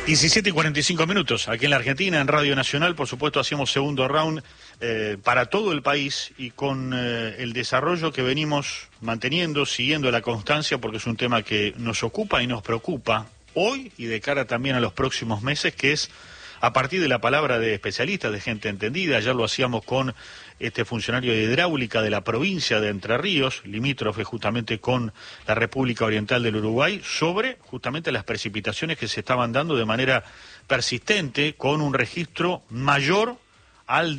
17:45, aquí en la Argentina, en Radio Nacional, por supuesto, hacíamos segundo round para todo el país y con el desarrollo que venimos manteniendo, siguiendo la constancia, porque es un tema que nos ocupa y nos preocupa hoy y de cara también a los próximos meses, que es a partir de la palabra de especialistas, de gente entendida. Ayer lo hacíamos con este funcionario de hidráulica de la provincia de Entre Ríos, limítrofe justamente con la República Oriental del Uruguay, sobre justamente las precipitaciones que se estaban dando de manera persistente, con un registro mayor al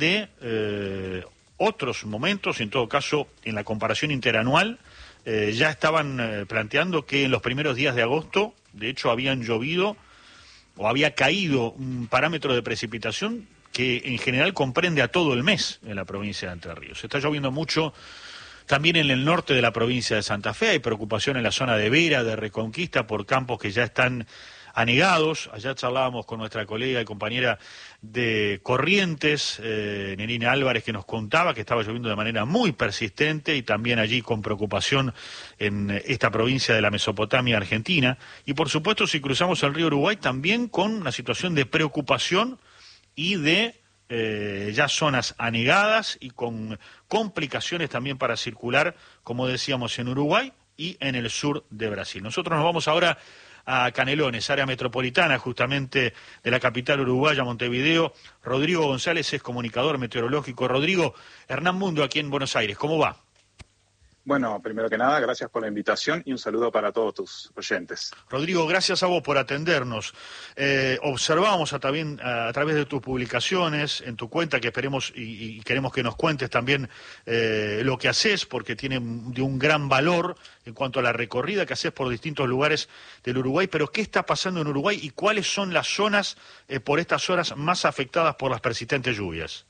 de otros momentos. En todo caso, en la comparación interanual, ya estaban planteando que en los primeros días de agosto, de hecho, habían llovido o había caído un parámetro de precipitación que en general comprende a todo el mes en la provincia de Entre Ríos. Está lloviendo mucho también en el norte de la provincia de Santa Fe. Hay preocupación en la zona de Vera, de Reconquista, por campos que ya están anegados. Allá charlábamos con nuestra colega y compañera de Corrientes, Nerina Álvarez, que nos contaba que estaba lloviendo de manera muy persistente, y también allí con preocupación en esta provincia de la Mesopotamia argentina. Y por supuesto, si cruzamos el río Uruguay, también con una situación de preocupación y de ya zonas anegadas y con complicaciones también para circular, como decíamos, en Uruguay y en el sur de Brasil. Nosotros nos vamos ahora a Canelones, área metropolitana justamente de la capital uruguaya, Montevideo. Rodrigo González es comunicador meteorológico. Rodrigo, Hernán Mundo aquí en Buenos Aires, ¿cómo va? Bueno, primero que nada, gracias por la invitación y un saludo para todos tus oyentes. Rodrigo, gracias a vos por atendernos. Observamos también a través de tus publicaciones, en tu cuenta, que esperemos y queremos que nos cuentes también lo que haces, porque tiene de un gran valor en cuanto a la recorrida que haces por distintos lugares del Uruguay. Pero ¿qué está pasando en Uruguay y cuáles son las zonas por estas horas más afectadas por las persistentes lluvias?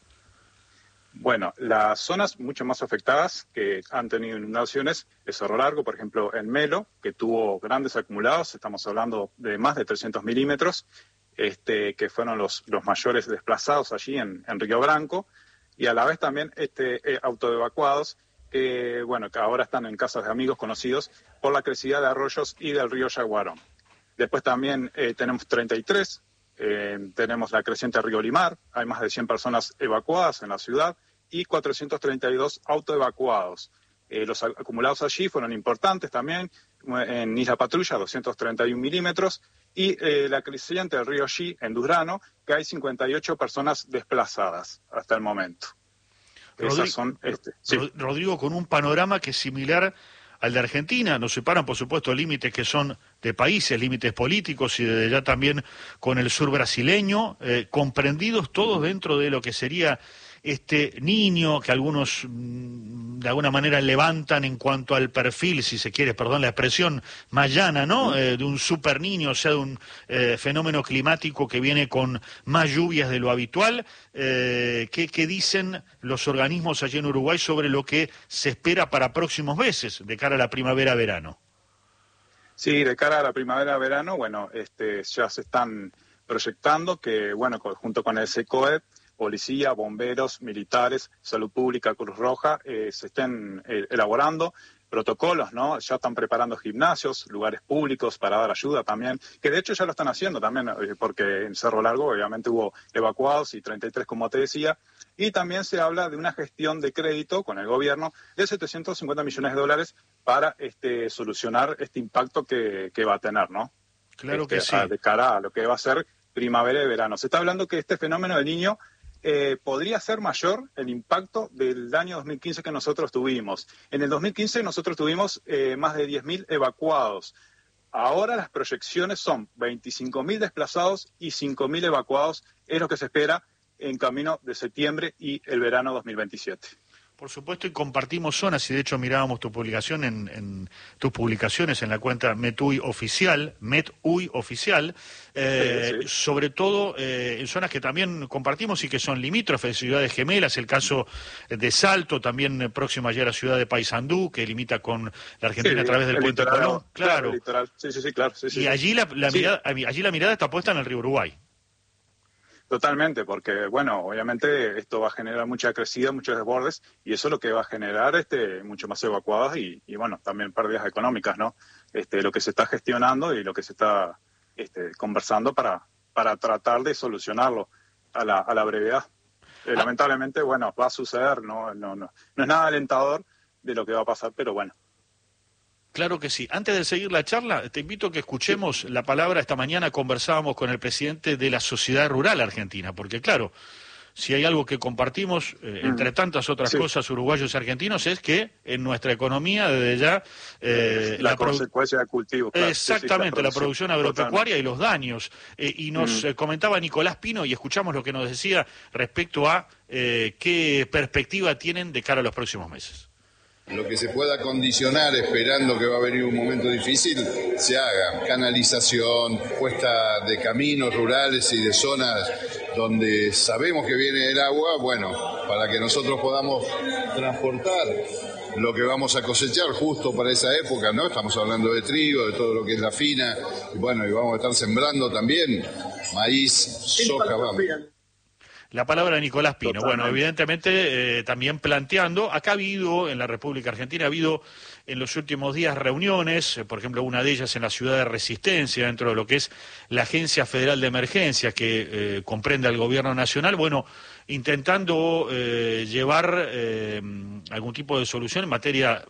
Bueno, las zonas mucho más afectadas que han tenido inundaciones es Cerro Largo, por ejemplo, en Melo, que tuvo grandes acumulados, estamos hablando de más de 300 milímetros, que fueron los mayores desplazados allí en Río Branco, y a la vez también autoevacuados, que ahora están en casas de amigos conocidos por la crecida de arroyos y del río Yaguarón. Después también tenemos 33. Tenemos la creciente Río Limar, hay más de 100 personas evacuadas en la ciudad y 432 autoevacuados. Los acumulados allí fueron importantes también, en Isla Patrulla 231 milímetros y la creciente del río Xi en Durano, que hay 58 personas desplazadas hasta el momento. Esas son, sí. Rodrigo, con un panorama que es similar al de Argentina. Nos separan, por supuesto, límites que son de países, límites políticos, y desde ya también con el sur brasileño, comprendidos todos dentro de lo que sería este Niño, que algunos de alguna manera levantan en cuanto al perfil, si se quiere, perdón la expresión, más llana, ¿no? De un super Niño, o sea, de un fenómeno climático que viene con más lluvias de lo habitual. ¿Qué dicen los organismos allí en Uruguay sobre lo que se espera para próximos meses, de cara a la primavera-verano? Sí, de cara a la primavera-verano, ya se están proyectando que, junto con el SECOED, policía, bomberos, militares, salud pública, Cruz Roja, se estén elaborando protocolos, ¿no? Ya están preparando gimnasios, lugares públicos para dar ayuda también, que de hecho ya lo están haciendo también, porque en Cerro Largo obviamente hubo evacuados y 33, como te decía, y también se habla de una gestión de crédito con el gobierno de $750 millones para solucionar este impacto que va a tener, ¿no? Claro que sí. De cara a lo que va a ser primavera y verano. Se está hablando que este fenómeno del Niño podría ser mayor el impacto del año 2015 que nosotros tuvimos. En el 2015 nosotros tuvimos más de 10.000 evacuados. Ahora las proyecciones son 25.000 desplazados y 5.000 evacuados. Es lo que se espera en camino de septiembre y el verano 2027. Por supuesto, y compartimos zonas, y de hecho mirábamos tu publicación en tus publicaciones en la cuenta Metuy Oficial, Sí. Sobre todo en zonas que también compartimos y que son limítrofes, ciudades gemelas, el caso de Salto, también próximo ayer a ciudad de Paysandú, que limita con la Argentina a través del Puente Colón. Claro, el litoral. Sí, claro. Sí, allí la mirada está puesta en el río Uruguay. Totalmente, porque, obviamente esto va a generar mucha crecida, muchos desbordes, y eso es lo que va a generar mucho más evacuadas y también pérdidas económicas, ¿no? Lo que se está gestionando y lo que se está conversando para para tratar de solucionarlo a la brevedad. Lamentablemente, bueno, va a suceder, no es nada alentador de lo que va a pasar, pero bueno. Claro que sí. Antes de seguir la charla, te invito a que escuchemos la palabra. Esta mañana conversábamos con el presidente de la Sociedad Rural Argentina, porque claro, si hay algo que compartimos, entre tantas otras cosas, uruguayos y argentinos, es que en nuestra economía, desde ya... la consecuencia del cultivo. Claro. Exactamente, la producción agropecuaria y los daños. Y nos comentaba Nicolás Pino, y escuchamos lo que nos decía respecto a qué perspectiva tienen de cara a los próximos meses. Lo que se pueda condicionar esperando que va a venir un momento difícil, se haga. Canalización, puesta de caminos rurales y de zonas donde sabemos que viene el agua, bueno, para que nosotros podamos transportar lo que vamos a cosechar justo para esa época, ¿no? Estamos hablando de trigo, de todo lo que es la fina, y bueno, y vamos a estar sembrando también maíz, soja, vamos. La palabra de Nicolás Pino. Totalmente. Bueno, evidentemente también planteando, acá ha habido, en la República Argentina, ha habido en los últimos días reuniones, por ejemplo, una de ellas en la ciudad de Resistencia, dentro de lo que es la Agencia Federal de Emergencias, que comprende al Gobierno Nacional, bueno, intentando llevar algún tipo de solución en materia,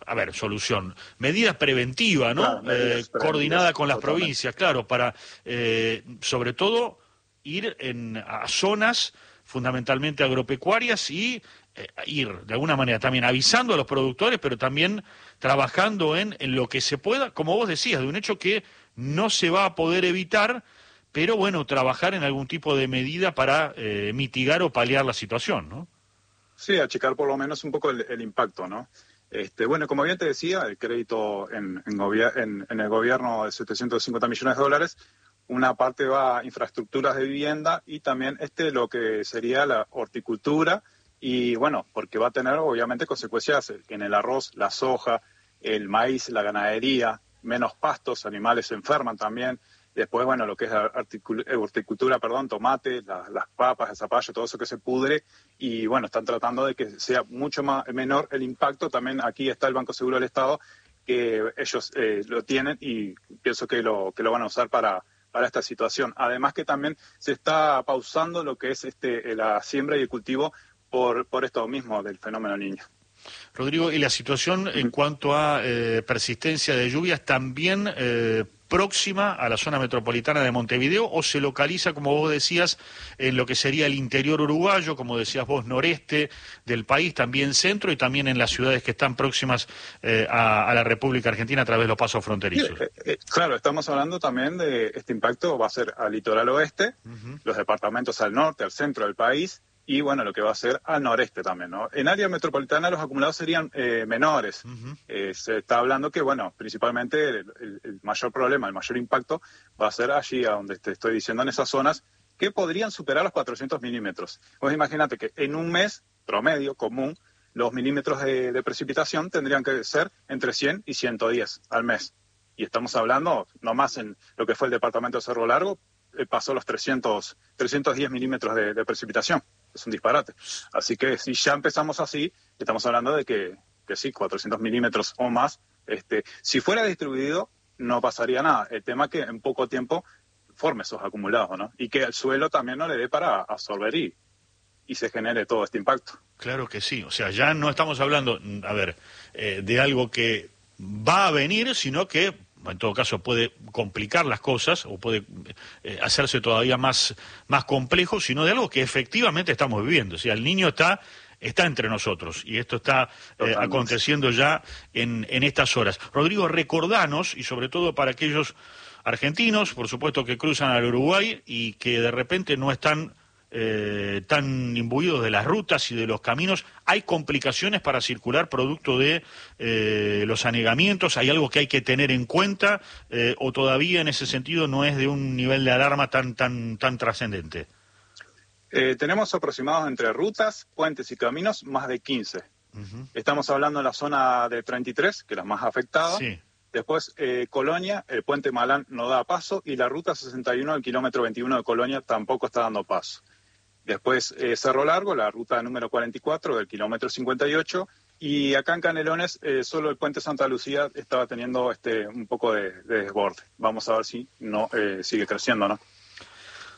medida preventiva, ¿no? Claro, coordinada con las totalmente. provincias, claro, para, sobre todo, ir a zonas fundamentalmente agropecuarias y ir de alguna manera también avisando a los productores, pero también trabajando en lo que se pueda, como vos decías, de un hecho que no se va a poder evitar, pero bueno, trabajar en algún tipo de medida para mitigar o paliar la situación, ¿no? Sí, achicar por lo menos un poco el impacto, ¿no? Bueno, como bien te decía, el crédito en el gobierno de 750 millones de dólares, una parte va a infraestructuras de vivienda y también lo que sería la horticultura y bueno, porque va a tener obviamente consecuencias en el arroz, la soja, el maíz, la ganadería, menos pastos, animales se enferman también. Después, bueno, lo que es la horticultura, tomate, las papas, el zapallo, todo eso que se pudre y bueno, están tratando de que sea mucho menor el impacto. También aquí está el Banco Seguro del Estado, que ellos lo tienen y pienso que lo van a usar para esta situación. Además que también se está pausando lo que es la siembra y el cultivo por esto mismo del fenómeno Niño. Rodrigo, ¿y la situación en cuanto a persistencia de lluvias también próxima a la zona metropolitana de Montevideo o se localiza, como vos decías, en lo que sería el interior uruguayo, como decías vos, noreste del país, también centro y también en las ciudades que están próximas a la República Argentina a través de los pasos fronterizos? Claro, estamos hablando también de este impacto, va a ser al litoral oeste, los departamentos al norte, al centro del país, y bueno, lo que va a ser al noreste también, ¿no? En área metropolitana los acumulados serían menores. Se está hablando que, bueno, principalmente el mayor problema, el mayor impacto va a ser allí, a donde te estoy diciendo, en esas zonas que podrían superar los 400 milímetros. Pues imagínate que en un mes promedio común, los milímetros de precipitación tendrían que ser entre 100 y 110 al mes. Y estamos hablando, nomás en lo que fue el departamento de Cerro Largo, pasó los 310 milímetros de precipitación. Es un disparate. Así que si ya empezamos así, estamos hablando de que sí, 400 milímetros o más. Si fuera distribuido, no pasaría nada. El tema es que en poco tiempo forme esos acumulados, ¿no? Y que el suelo también no le dé para absorber y se genere todo este impacto. Claro que sí. O sea, ya no estamos hablando, de algo que va a venir, sino que en todo caso puede complicar las cosas o puede hacerse todavía más complejo, sino de algo que efectivamente estamos viviendo. O sea, el niño está entre nosotros y esto está aconteciendo ya en estas horas. Rodrigo, recordanos, y sobre todo para aquellos argentinos, por supuesto, que cruzan al Uruguay y que de repente no están tan imbuidos de las rutas y de los caminos, ¿hay complicaciones para circular producto de los anegamientos? ¿Hay algo que hay que tener en cuenta o todavía en ese sentido no es de un nivel de alarma tan trascendente? Tenemos aproximados entre rutas, puentes y caminos más de 15. Estamos hablando de la zona de 33, que es la más afectada. Sí. Después, Colonia, el puente Malán no da paso y la ruta 61 del kilómetro 21 de Colonia tampoco está dando paso. Después, Cerro Largo, la ruta número 44 del kilómetro 58. Y acá en Canelones, solo el puente Santa Lucía estaba teniendo un poco de desborde. Vamos a ver si no sigue creciendo, ¿no?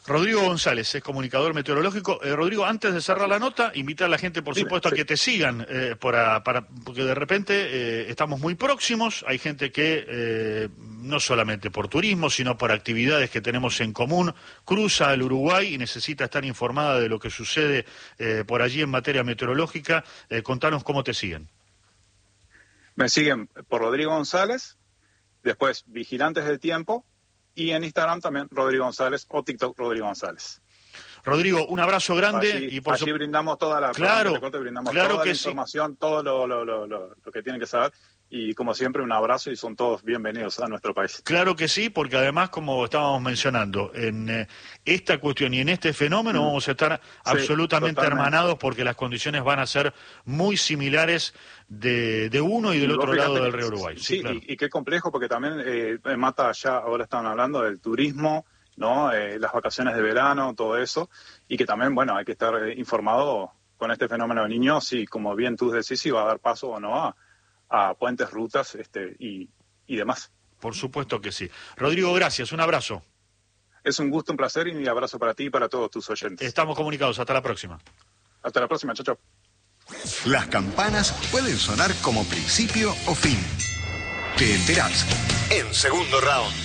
Rodrigo González es comunicador meteorológico. Rodrigo, antes de cerrar la nota, invitar a la gente, por supuesto, a que te sigan, porque de repente estamos muy próximos. Hay gente que, no solamente por turismo, sino por actividades que tenemos en común, cruza al Uruguay y necesita estar informada de lo que sucede por allí en materia meteorológica. Contanos cómo te siguen. Me siguen por Rodrigo González, después Vigilantes del Tiempo, y en Instagram también Rodrigo González o TikTok Rodrigo González. Rodrigo, un abrazo grande. Allí brindamos toda la, brindamos claro toda que la información, todo lo que tienen que saber. Y como siempre, un abrazo y son todos bienvenidos a nuestro país. Claro que sí, porque además, como estábamos mencionando, en esta cuestión y en este fenómeno vamos a estar absolutamente hermanados, porque las condiciones van a ser muy similares de uno y del otro lado del río Uruguay. Sí, claro. y qué complejo, porque también Mata, ya ahora estaban hablando del turismo, ¿no? Las vacaciones de verano, todo eso, y que también, bueno, hay que estar informado con este fenómeno de niños, y como bien tú decís, si va a dar paso o no a puentes, rutas y demás. Por supuesto que sí. Rodrigo, gracias, un abrazo. Es un gusto, un placer, y un abrazo para ti y para todos tus oyentes. Estamos comunicados, hasta la próxima. Hasta la próxima, chao, chao. Las campanas pueden sonar como principio o fin. Te enterás en Segundo Round.